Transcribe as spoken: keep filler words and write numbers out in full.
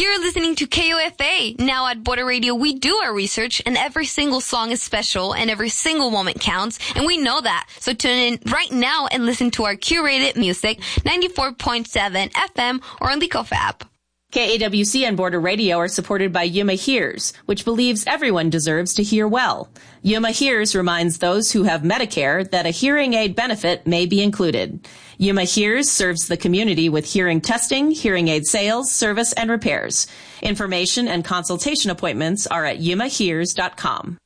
You're listening to K O F A. Now at Border Radio, we do our research, and every single song is special, and every single moment counts, and we know that. So tune in right now and listen to our curated music, ninety-four point seven F M or on the K O F A app. K A W C and Border Radio are supported by Yuma Hears, which believes everyone deserves to hear well. Yuma Hears reminds those who have Medicare that a hearing aid benefit may be included. Yuma Hears serves the community with hearing testing, hearing aid sales, service, and repairs. Information and consultation appointments are at yuma hears dot com.